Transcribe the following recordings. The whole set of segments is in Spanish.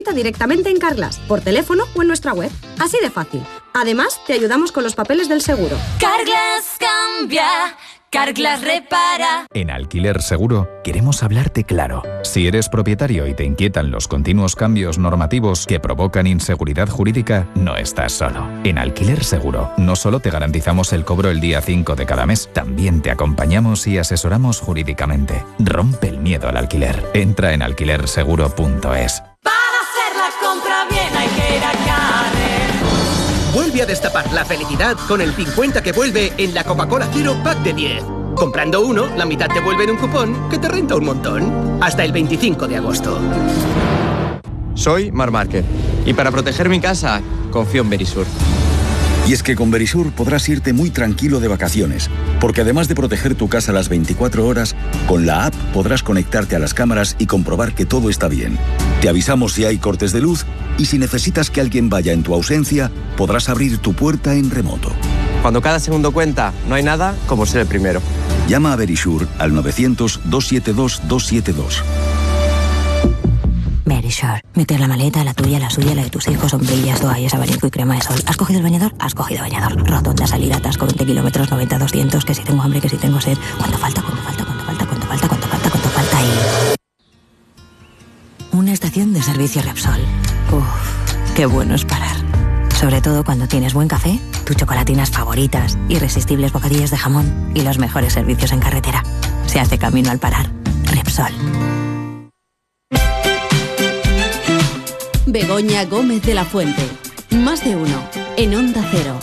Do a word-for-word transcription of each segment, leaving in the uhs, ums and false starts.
directamente en Carglass, por teléfono o en nuestra web. Así de fácil. Además, te ayudamos con los papeles del seguro. Carglass cambia, Carglass repara. En Alquiler Seguro queremos hablarte claro. Si eres propietario y te inquietan los continuos cambios normativos que provocan inseguridad jurídica, no estás solo. En Alquiler Seguro no solo te garantizamos el cobro el día cinco de cada mes, también te acompañamos y asesoramos jurídicamente. Rompe el miedo al alquiler. Entra en alquiler seguro punto es. Compra bien, hay que ir a Carrer. Vuelve a destapar la felicidad con el cincuenta que vuelve en la Coca-Cola Cero Pack de diez. Comprando uno, la mitad te vuelve en un cupón que te renta un montón. Hasta el veinticinco de agosto. Soy Mar Márquez y para proteger mi casa, confío en Verisur. Y es que con Verisur podrás irte muy tranquilo de vacaciones, porque además de proteger tu casa las veinticuatro horas, con la app podrás conectarte a las cámaras y comprobar que todo está bien. Te avisamos si hay cortes de luz y si necesitas que alguien vaya en tu ausencia, podrás abrir tu puerta en remoto. Cuando cada segundo cuenta, no hay nada como ser el primero. Llama a Verisur al novecientos, doscientos setenta y dos, doscientos setenta y dos. Verisure. Meter la maleta, la tuya, la suya, la de tus hijos, sombrillas, toallas, abanico y crema de sol. ¿Has cogido el bañador? Has cogido bañador. Rotonda, salida, atasco, veinte kilómetros, noventa, doscientos, que si tengo hambre, que si tengo sed. ¿Cuánto falta? ¿Cuánto falta? ¿Cuánto falta? ¿Cuánto falta? ¿Cuánto falta? ¿Cuánto falta? Y... una estación de servicio Repsol. Uff, qué bueno es parar. Sobre todo cuando tienes buen café, tus chocolatinas favoritas, irresistibles bocadillos de jamón y los mejores servicios en carretera. Se hace camino al parar. Repsol. Begoña Gómez de la Fuente. Más de uno. En Onda Cero.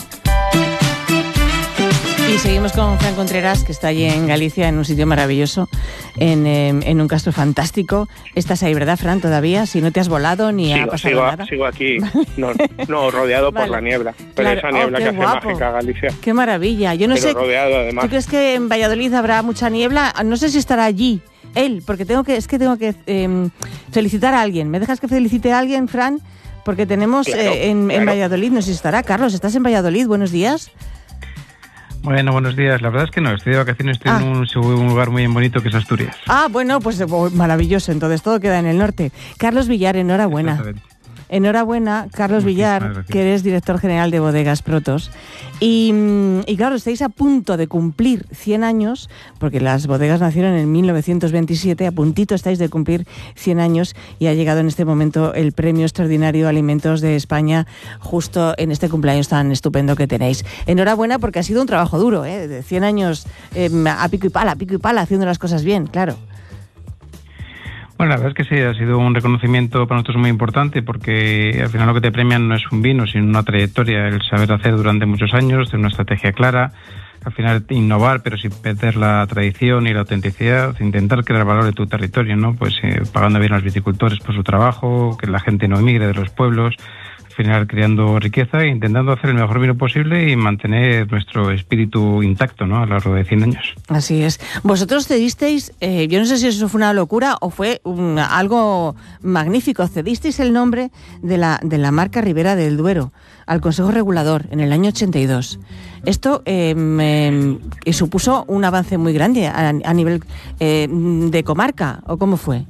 Y seguimos con Fran Contreras, que está allí en Galicia, en un sitio maravilloso, en, eh, en un castro fantástico. Estás ahí, ¿verdad, Fran, todavía? Si no te has volado ni sigo, ha pasado sigo, nada. Sigo aquí, no, no rodeado vale. por la niebla. Pero claro. esa niebla oh, que hace guapo. mágica Galicia. ¡Qué maravilla! Yo no pero sé, rodeado, además. ¿tú crees que en Valladolid habrá mucha niebla? No sé si estará allí él, porque tengo que, es que tengo que eh, felicitar a alguien. ¿Me dejas que felicite a alguien, Fran? Porque tenemos claro, eh, en, claro. en Valladolid, no sé si estará. Carlos, ¿estás en Valladolid? Buenos días. Bueno, buenos días. La verdad es que no, estoy de vacaciones, estoy ah. en un, un lugar muy bonito que es Asturias. Ah, bueno, pues oh, maravilloso, entonces todo queda en el norte. Carlos Villar, enhorabuena. Enhorabuena, Carlos Villar, que eres director general de Bodegas Protos. Y, y claro, estáis a punto de cumplir cien años, porque las bodegas nacieron en mil novecientos veintisiete, a puntito estáis de cumplir cien años y ha llegado en este momento el Premio Extraordinario Alimentos de España, justo en este cumpleaños tan estupendo que tenéis. Enhorabuena, porque ha sido un trabajo duro, ¿eh? De cien años eh, a pico y pala, a pico y pala, haciendo las cosas bien, claro. Bueno, la verdad es que sí, ha sido un reconocimiento para nosotros muy importante porque al final lo que te premian no es un vino, sino una trayectoria, el saber hacer durante muchos años, tener una estrategia clara, al final innovar pero sin perder la tradición y la autenticidad, intentar crear valor de tu territorio, ¿no? Pues eh, pagando bien a los viticultores por su trabajo, que la gente no emigre de los pueblos, al final creando riqueza e intentando hacer el mejor vino posible y mantener nuestro espíritu intacto, ¿no? A lo largo de cien años. Así es. Vosotros cedisteis, eh, yo no sé si eso fue una locura o fue un, algo magnífico, cedisteis el nombre de la, de la marca Ribera del Duero al Consejo Regulador en el año ochenta y dos. Esto eh, eh, supuso un avance muy grande a, a nivel eh, de comarca, ¿o cómo fue?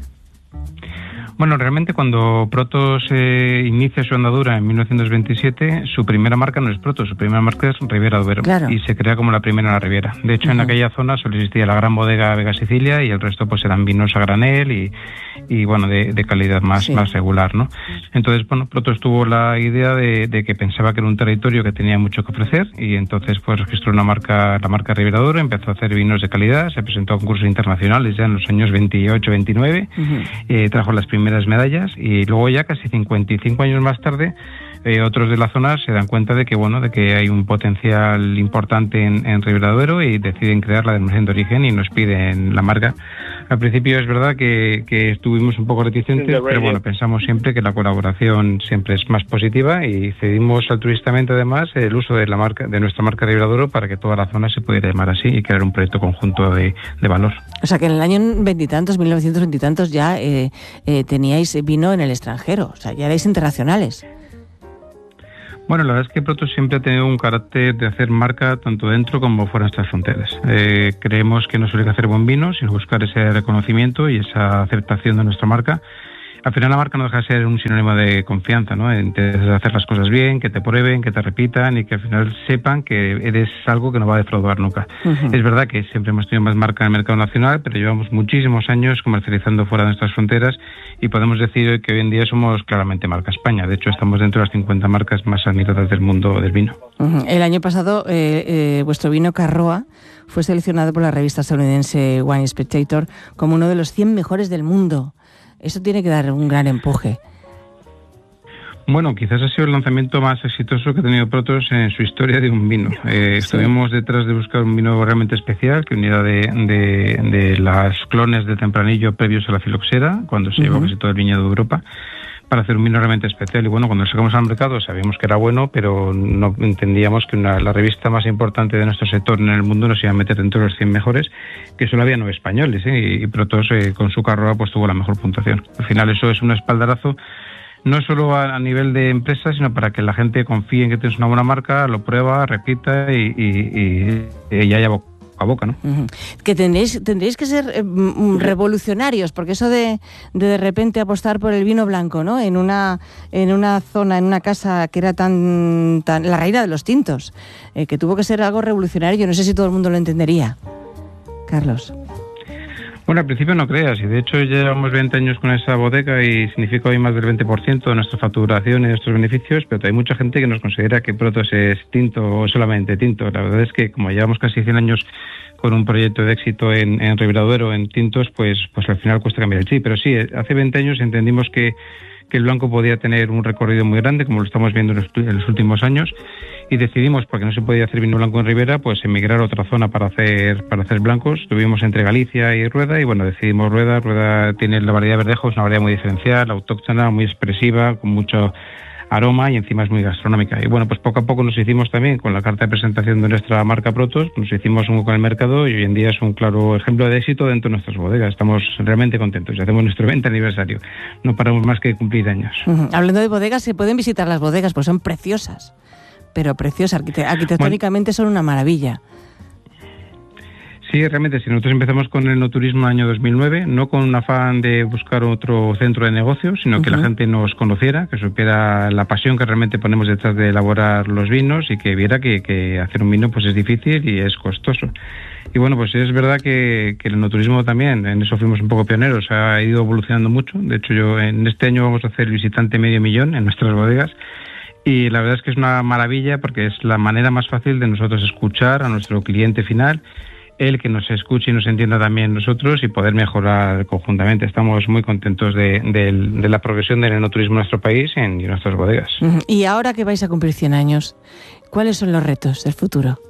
Bueno, realmente cuando Protos eh, inicia su andadura en mil novecientos veintisiete, su primera marca no es Protos, su primera marca es Ribera Duero, claro. Y se crea como la primera en la Riviera. De hecho, uh-huh. en aquella zona solo existía la gran bodega Vega Sicilia y el resto pues eran vinos a granel y, y bueno, de, de calidad más, sí. más regular, ¿no? Entonces, bueno, Protos tuvo la idea de, de que pensaba que era un territorio que tenía mucho que ofrecer y entonces pues registró una marca, la marca Ribera Duero, empezó a hacer vinos de calidad, se presentó a concursos internacionales ya en los años veintiocho, veintinueve, uh-huh. eh, trajo las primeras medallas y luego ya casi cincuenta y cinco años más tarde eh, otros de la zona se dan cuenta de que bueno de que hay un potencial importante en, en Ribera Duero y deciden crear la denominación de origen y nos piden la marca. Al principio es verdad que, que estuvimos un poco reticentes, pero bueno, pensamos siempre que la colaboración siempre es más positiva y cedimos altruistamente además el uso de la marca de nuestra marca Ribera Duero para que toda la zona se pudiera llamar así y crear un proyecto conjunto de, de valor. O sea que en el año veintitantos, mil novecientos veintitantos ya eh, eh, teníais vino en el extranjero, o sea, ya erais internacionales. Bueno, la verdad es que Protos siempre ha tenido un carácter de hacer marca tanto dentro como fuera de nuestras fronteras. Eh, creemos que no solo hay que hacer buen vino, sino buscar ese reconocimiento y esa aceptación de nuestra marca. al final la marca no deja de ser un sinónimo de confianza, ¿no? De hacer las cosas bien, que te prueben, que te repitan y que al final sepan que eres algo que no va a defraudar nunca. Uh-huh. Es verdad que siempre hemos tenido más marca en el mercado nacional, pero llevamos muchísimos años comercializando fuera de nuestras fronteras y podemos decir que hoy en día somos claramente marca España. De hecho, estamos dentro de las cincuenta marcas más admiradas del mundo del vino. Uh-huh. El año pasado, eh, eh, vuestro vino Carroa fue seleccionado por la revista estadounidense Wine Spectator como uno de los cien mejores del mundo. Eso tiene que dar un gran empuje. Bueno, quizás ha sido el lanzamiento más exitoso que ha tenido Protos en su historia de un vino. Eh, sí. Estuvimos detrás de buscar un vino realmente especial, que uniera de, de, de las clones de Tempranillo previos a la filoxera, cuando se uh-huh. llevó casi todo el viñedo de Europa, para hacer un vino realmente especial. Y bueno, cuando lo sacamos al mercado sabíamos que era bueno, pero no entendíamos que una, la revista más importante de nuestro sector en el mundo nos iba a meter dentro de los cien mejores, que solo había nueve españoles, ¿eh? y, y Protos eh, con su Carroa pues tuvo la mejor puntuación. Al final eso es un espaldarazo, no solo a, a nivel de empresa, sino para que la gente confíe en que tienes una buena marca, lo prueba, repita y, y, y, y ya boca a boca, ¿no? Uh-huh. Que tendréis, tendréis que ser eh, revolucionarios, porque eso de, de de repente apostar por el vino blanco, ¿no? En una en una zona, en una casa que era tan, tan la reina de los tintos, eh, que tuvo que ser algo revolucionario. Yo no sé si todo el mundo lo entendería. Carlos. Bueno, al principio no creas, y de hecho ya llevamos veinte años con esa bodega y significa hoy más del veinte por ciento de nuestra facturación y de nuestros beneficios, pero hay mucha gente que nos considera que Protos es tinto o solamente tinto. La verdad es que como llevamos casi cien años con un proyecto de éxito en, en Ribera Duero, en tintos, pues, pues al final cuesta cambiar el chip. Pero sí, hace veinte años entendimos que, que el blanco podía tener un recorrido muy grande, como lo estamos viendo en los, en los últimos años, y decidimos, porque no se podía hacer vino blanco en Ribera, pues emigrar a otra zona para hacer para hacer blancos. Estuvimos entre Galicia y Rueda y bueno, decidimos Rueda. Rueda tiene la variedad Verdejo, es una variedad muy diferencial, autóctona, muy expresiva, con mucho aroma y encima es muy gastronómica. Y bueno, pues poco a poco nos hicimos también con la carta de presentación de nuestra marca Protos, nos hicimos un con el mercado y hoy en día es un claro ejemplo de éxito dentro de nuestras bodegas. Estamos realmente contentos y hacemos nuestro veinte aniversario. No paramos más que cumplir años. Uh-huh. Hablando de bodegas, se pueden visitar las bodegas, pues son preciosas. Pero preciosas, arquitectónicamente bueno, son una maravilla. Sí, realmente, si nosotros empezamos con el enoturismo en el año dos mil nueve, no con un afán de buscar otro centro de negocio, sino uh-huh. que la gente nos conociera, que supiera la pasión que realmente ponemos detrás de elaborar los vinos y que viera que, que hacer un vino pues es difícil y es costoso. Y bueno, pues es verdad que, que el enoturismo también, en eso fuimos un poco pioneros, ha ido evolucionando mucho. De hecho, yo en este año vamos a hacer el visitante medio millón en nuestras bodegas. Y la verdad es que es una maravilla porque es la manera más fácil de nosotros escuchar a nuestro cliente final, él que nos escuche y nos entienda también nosotros y poder mejorar conjuntamente. Estamos muy contentos de, de, de la progresión del enoturismo en nuestro país y en, en nuestras bodegas. Uh-huh. Y ahora que vais a cumplir cien años, ¿cuáles son los retos del futuro?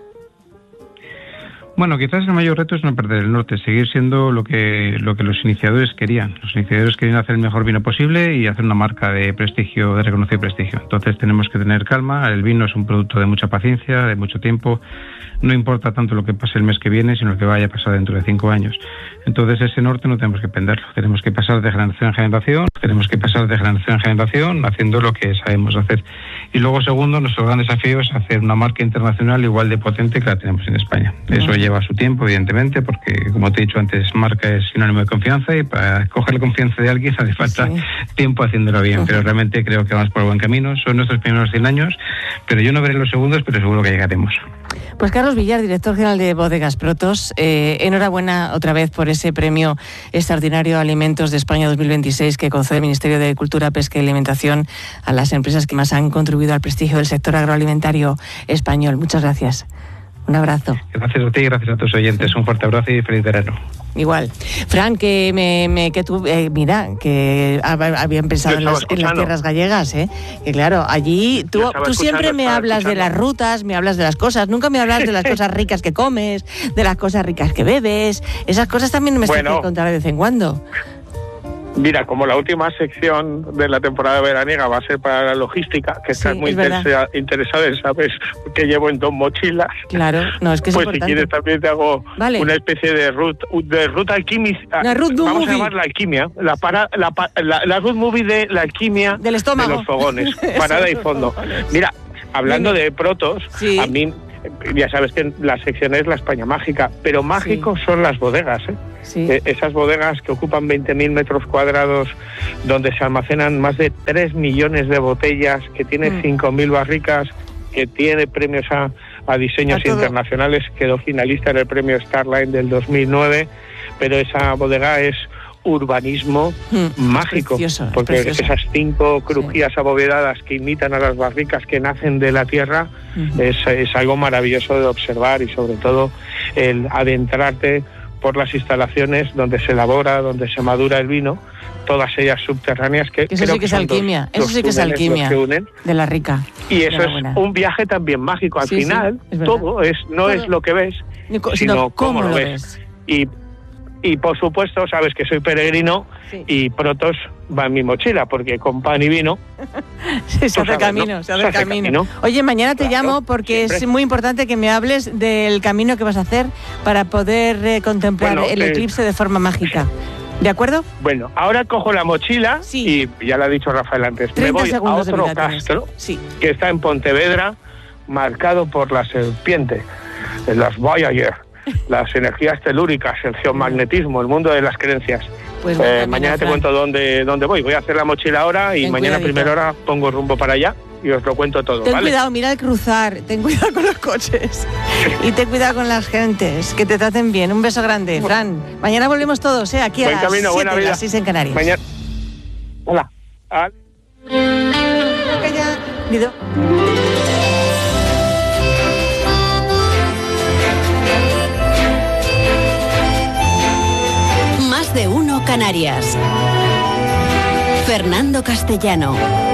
Bueno, quizás el mayor reto es no perder el norte, seguir siendo lo que lo que los iniciadores querían. Los iniciadores querían hacer el mejor vino posible y hacer una marca de prestigio, de reconocido prestigio. Entonces tenemos que tener calma. El vino es un producto de mucha paciencia, de mucho tiempo. No importa tanto lo que pase el mes que viene, sino lo que vaya a pasar dentro de cinco años. Entonces ese norte no tenemos que perderlo. Tenemos que pasar de generación en generación, tenemos que pasar de generación en generación haciendo lo que sabemos hacer. Y luego, segundo, nuestro gran desafío es hacer una marca internacional igual de potente que la tenemos en España. Eso lleva su tiempo, evidentemente, porque, como te he dicho antes, marca es sinónimo de confianza y para coger la confianza de alguien hace falta sí. tiempo haciéndolo bien. Uh-huh. Pero realmente creo que vamos por el buen camino. Son nuestros primeros cien años, pero yo no veré los segundos, pero seguro que llegaremos. Pues Carlos Villar, director general de Bodegas Protos, eh, enhorabuena otra vez por ese premio extraordinario Alimentos de España dos mil veintiséis que concede el Ministerio de Cultura, Pesca y Alimentación a las empresas que más han contribuido al prestigio del sector agroalimentario español. Muchas gracias. Un abrazo. Gracias a ti y gracias a tus oyentes. Un fuerte abrazo y feliz verano. Igual. Fran, que me, me que tú, eh, mira, que habían pensado en las, en las tierras gallegas, ¿eh? Que claro, allí tú, tú siempre me hablas escuchando. de las rutas, me hablas de las cosas, nunca me hablas de las cosas ricas que comes, de las cosas ricas que bebes. Esas cosas también me bueno, tienes que contar de vez en cuando. Mira, como la última sección de la temporada veraniega va a ser para la logística, que estás sí, muy interesa, interesada en saber qué llevo en dos mochilas. Claro, no, es que es pues importante. Si quieres también te hago vale. una especie de root, de ruta alquimia. Vamos movie. a llamar la alquimia, la, para, la, la, la root movie de la alquimia del estómago. de los fogones, parada y fondo. Mira, hablando Dime. de Protos, sí. a mí ya sabes que la sección es la España Mágica, pero mágicos sí. son las bodegas, ¿eh? Sí. Eh, esas bodegas que ocupan veinte mil metros cuadrados, donde se almacenan más de tres millones de botellas, que tiene mm. cinco mil barricas, que tiene premios a, a diseños a internacionales, quedó finalista en el premio Starline del dos mil nueve, pero esa bodega es urbanismo mm, mágico, precioso, porque esas cinco crujías sí. abovedadas que imitan a las barricas que nacen de la tierra uh-huh. es, es algo maravilloso de observar, y sobre todo el adentrarte por las instalaciones donde se elabora, donde se madura el vino, todas ellas subterráneas, que, que eso creo sí que que es alquimia, dos, eso sí que es alquimia de la rica. Y eso es un viaje también mágico, al sí, final sí, es todo es no claro. es lo que ves, sino, sino cómo, cómo lo ves. ves. Y Y por supuesto, sabes que soy peregrino sí. y Protos va en mi mochila, porque con pan y vino... sí, se hace sabes, camino, ¿no? se hace, se hace camino. camino. Oye, mañana te claro, llamo porque siempre. es muy importante que me hables del camino que vas a hacer para poder eh, contemplar bueno, el eh, eclipse de forma mágica. ¿De acuerdo? Bueno, ahora cojo la mochila sí. y ya lo ha dicho Rafael antes, me voy a otro castro sí. que está en Pontevedra, marcado por la serpiente, en las Voyager. Las energías telúricas, el geomagnetismo, el mundo de las creencias. Pues eh, mañana te cuento dónde, dónde voy. Voy a hacer la mochila ahora y ten mañana a primera hora pongo rumbo para allá y os lo cuento todo. Ten ¿vale? cuidado, mira el cruzar, ten cuidado con los coches y ten cuidado con las gentes, que te traten bien. Un beso grande, Fran. Mañana volvemos todos, ¿eh? Aquí a Buen las camino, siete, buena vida. Las seis en Canarias. Mañana. Hola. Ah. De Uno Canarias. Fernando Castellano.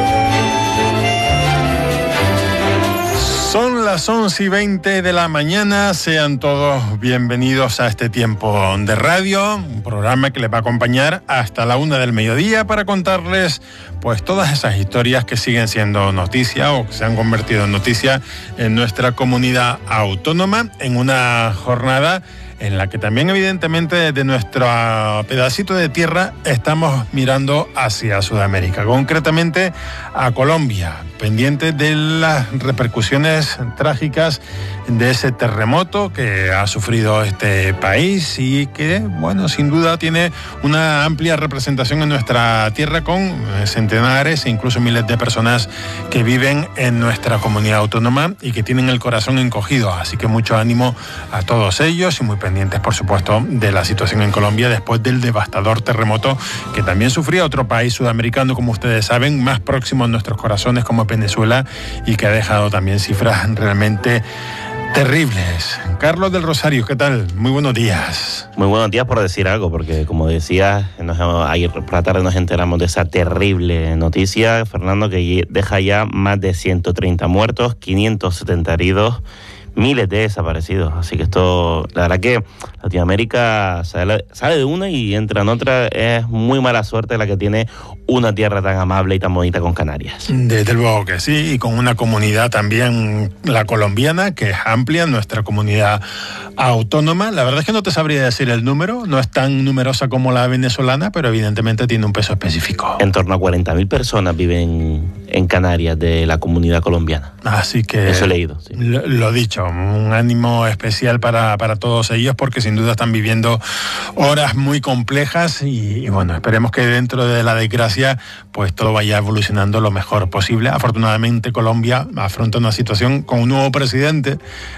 Son las once y veinte de la mañana, sean todos bienvenidos a este tiempo de radio, un programa que les va a acompañar hasta la una del mediodía para contarles pues todas esas historias que siguen siendo noticia o que se han convertido en noticia en nuestra comunidad autónoma, en una jornada en la que también evidentemente desde nuestro pedacito de tierra estamos mirando hacia Sudamérica, concretamente a Colombia, pendiente de las repercusiones trágicas de ese terremoto que ha sufrido este país y que, bueno, sin duda tiene una amplia representación en nuestra tierra con centenares e incluso miles de personas que viven en nuestra comunidad autónoma y que tienen el corazón encogido. Así que mucho ánimo a todos ellos y muy pendientes, por supuesto, de la situación en Colombia después del devastador terremoto que también sufría otro país sudamericano, como ustedes saben, más próximo a nuestros corazones, como Venezuela, y que ha dejado también cifras realmente terribles. Carlos del Rosario, ¿qué tal? Muy buenos días. Muy buenos días, por decir algo, porque como decías, nos, ayer por la tarde nos enteramos de esa terrible noticia, Fernando, que deja ya más de ciento treinta muertos, quinientos setenta heridos, miles de desaparecidos. Así que esto, la verdad que Latinoamérica sale, sale de una y entra en otra. Es muy mala suerte la que tiene una tierra tan amable y tan bonita con Canarias. Desde luego que sí, y con una comunidad también, la colombiana, que es amplia, nuestra comunidad autónoma. La verdad es que no te sabría decir el número, no es tan numerosa como la venezolana, pero evidentemente tiene un peso específico. En torno a cuarenta mil personas viven en Canarias de la comunidad colombiana. Así que... Eso he leído, sí. Lo, lo dicho, un ánimo especial para, para todos ellos, porque sin duda están viviendo horas muy complejas y, y bueno, esperemos que dentro de la desgracia pues todo vaya evolucionando lo mejor posible. Afortunadamente Colombia afronta una situación con un nuevo presidente,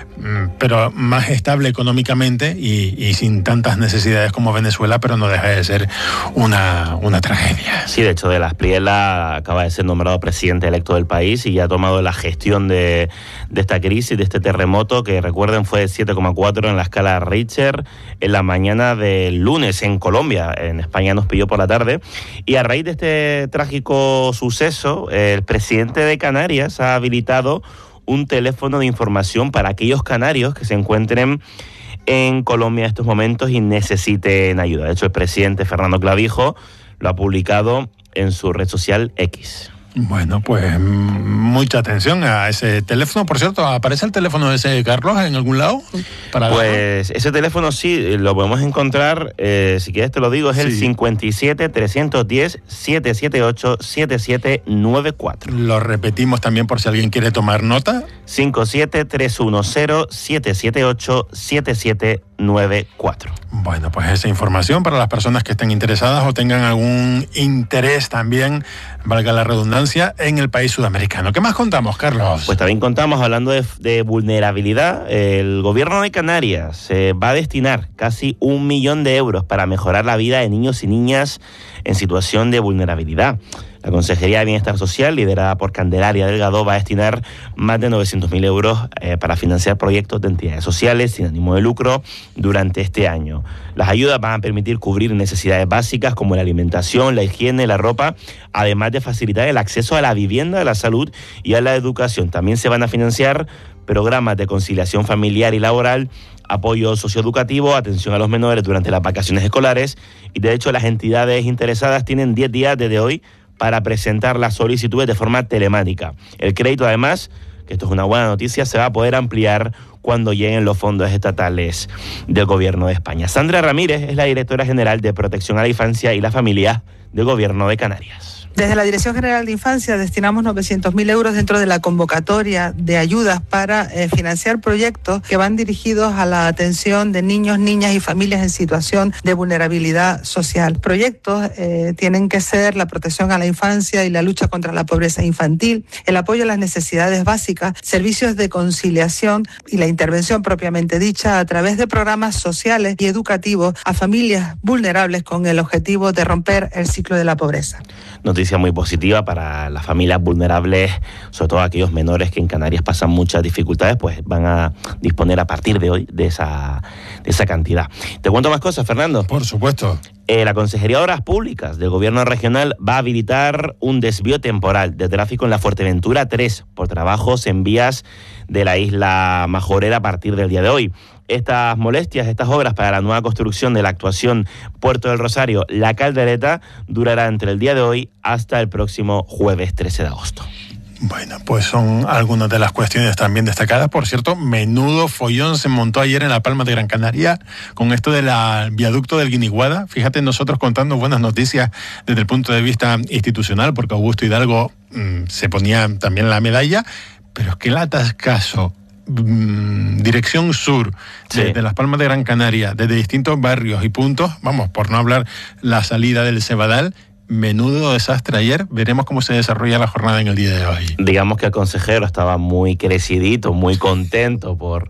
pero más estable económicamente y, y sin tantas necesidades como Venezuela, pero no deja de ser una, una tragedia. Sí, de hecho, de las Priela acaba de ser nombrado presidente electo del país y ya ha tomado la gestión de, de esta crisis, de este terremoto, que recuerden fue de siete coma cuatro en la escala Richter en la mañana del lunes en Colombia. En España nos pilló por la tarde. Y a raíz de este trágico suceso, el presidente de Canarias ha habilitado un teléfono de información para aquellos canarios que se encuentren en Colombia en estos momentos y necesiten ayuda. De hecho, el presidente Fernando Clavijo lo ha publicado en su red social X. Bueno, pues mucha atención a ese teléfono. Por cierto, ¿aparece el teléfono de ese Carlos en algún lado? Para pues ese teléfono sí, lo podemos encontrar, eh, si quieres te lo digo, es sí. el cincuenta y siete, trescientos diez, setecientos setenta y ocho, setenta y siete noventa y cuatro. Lo repetimos también por si alguien quiere tomar nota. cincuenta y siete, trescientos diez, setecientos setenta y ocho, setenta y siete noventa y cuatro. Bueno, pues esa información para las personas que estén interesadas o tengan algún interés también, valga la redundancia, en el país sudamericano. ¿Qué más contamos, Carlos? Pues también contamos, hablando de, de vulnerabilidad, el gobierno de Canarias eh, va a destinar casi un millón de euros para mejorar la vida de niños y niñas en situación de vulnerabilidad. La Consejería de Bienestar Social, liderada por Candelaria Delgado, va a destinar más de novecientos mil euros eh, para financiar proyectos de entidades sociales sin ánimo de lucro durante este año. Las ayudas van a permitir cubrir necesidades básicas como la alimentación, la higiene, la ropa, además de facilitar el acceso a la vivienda, a la salud y a la educación. También se van a financiar programas de conciliación familiar y laboral, apoyo socioeducativo, atención a los menores durante las vacaciones escolares, y de hecho las entidades interesadas tienen diez días desde hoy para presentar las solicitudes de forma telemática. El crédito, además, que esto es una buena noticia, se va a poder ampliar cuando lleguen los fondos estatales del Gobierno de España. Sandra Ramírez es la directora general de Protección a la Infancia y la Familia del Gobierno de Canarias. Desde la Dirección General de Infancia destinamos novecientos mil euros dentro de la convocatoria de ayudas para eh, financiar proyectos que van dirigidos a la atención de niños, niñas y familias en situación de vulnerabilidad social. Proyectos eh, tienen que ser la protección a la infancia y la lucha contra la pobreza infantil, el apoyo a las necesidades básicas, servicios de conciliación y la intervención propiamente dicha a través de programas sociales y educativos a familias vulnerables con el objetivo de romper el ciclo de la pobreza. Noticia muy positiva para las familias vulnerables, sobre todo aquellos menores que en Canarias pasan muchas dificultades, pues van a disponer a partir de hoy de esa, de esa cantidad. ¿Te cuento más cosas, Fernando? Por supuesto. Eh, la Consejería de Obras Públicas del Gobierno Regional va a habilitar un desvío temporal de tráfico en la Fuerteventura tres por trabajos en vías de la isla Majorera a partir del día de hoy. Estas molestias, estas obras para la nueva construcción de la actuación Puerto del Rosario, La Caldereta, durará entre el día de hoy hasta el próximo jueves trece de agosto. Bueno, pues son algunas de las cuestiones también destacadas. Por cierto, menudo follón se montó ayer en La Palma de Gran Canaria con esto del viaducto del Guiniguada. Fíjate, nosotros contando buenas noticias desde el punto de vista institucional, porque Augusto Hidalgo mmm, se ponía también la medalla, pero es que el atascazo, mmm, dirección sur, sí, de, de Las Palmas de Gran Canaria, desde distintos barrios y puntos, vamos, por no hablar la salida del Cebadal, menudo desastre ayer. Veremos cómo se desarrolla la jornada en el día de hoy. Digamos que el consejero estaba muy crecidito, muy contento por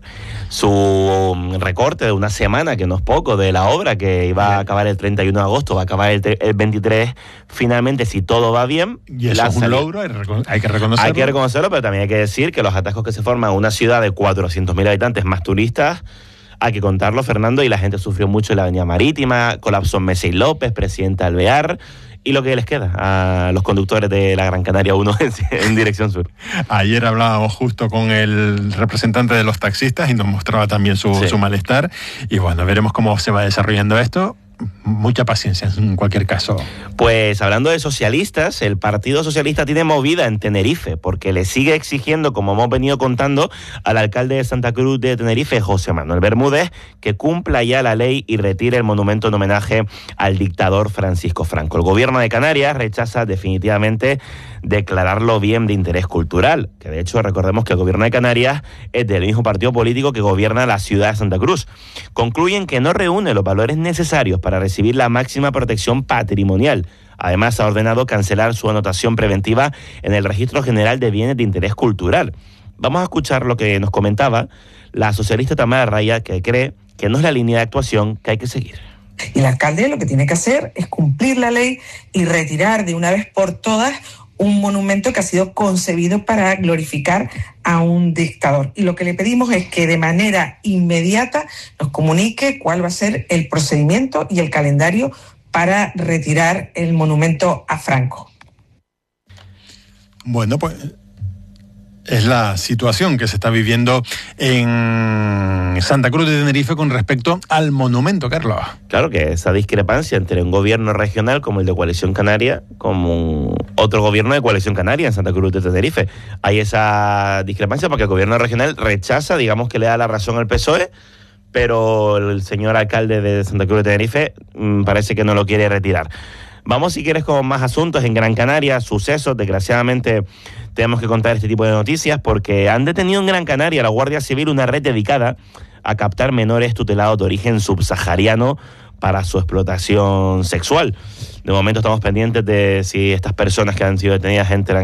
su recorte de una semana, que no es poco, de la obra que iba a acabar el treinta y uno de agosto, va a acabar el, el veintitrés, finalmente, si todo va bien. Y eso es un logro, hay que reconocerlo. Hay que reconocerlo, pero también hay que decir que los atascos que se forman en una ciudad de cuatrocientos mil habitantes más turistas, hay que contarlo, Fernando, y la gente sufrió mucho en la Avenida Marítima, colapsó en Mesa y López, Presidenta Alvear, y lo que les queda a los conductores de la Gran Canaria uno en, en dirección sur. Ayer hablábamos justo con el representante de los taxistas y nos mostraba también su, sí. su malestar. Y bueno, veremos cómo se va desarrollando esto. Mucha paciencia en cualquier caso. Pues hablando de socialistas, el Partido Socialista tiene movida en Tenerife porque le sigue exigiendo, como hemos venido contando, al alcalde de Santa Cruz de Tenerife, José Manuel Bermúdez, que cumpla ya la ley y retire el monumento en homenaje al dictador Francisco Franco. El gobierno de Canarias rechaza definitivamente declararlo bien de interés cultural, que de hecho recordemos que el gobierno de Canarias es del mismo partido político que gobierna la ciudad de Santa Cruz. Concluyen que no reúne los valores necesarios para recibir la máxima protección patrimonial. Además, ha ordenado cancelar su anotación preventiva en el Registro General de Bienes de Interés Cultural. Vamos a escuchar lo que nos comentaba la socialista Tamara Raya, que cree que no es la línea de actuación que hay que seguir. Y el alcalde lo que tiene que hacer es cumplir la ley y retirar de una vez por todas un monumento que ha sido concebido para glorificar a un dictador. Y lo que le pedimos es que de manera inmediata nos comunique cuál va a ser el procedimiento y el calendario para retirar el monumento a Franco. Bueno, pues es la situación que se está viviendo en Santa Cruz de Tenerife con respecto al monumento, Carlos. Claro que esa discrepancia entre un gobierno regional como el de Coalición Canaria, como un otro gobierno de Coalición Canaria en Santa Cruz de Tenerife. Hay esa discrepancia porque el gobierno regional rechaza, digamos que le da la razón al P S O E, pero el señor alcalde de Santa Cruz de Tenerife mmm, parece que no lo quiere retirar. Vamos, si quieres, con más asuntos en Gran Canaria, sucesos. Desgraciadamente tenemos que contar este tipo de noticias porque han detenido en Gran Canaria la Guardia Civil una red dedicada a captar menores tutelados de origen subsahariano para su explotación sexual. De momento estamos pendientes de si estas personas que han sido detenidas entran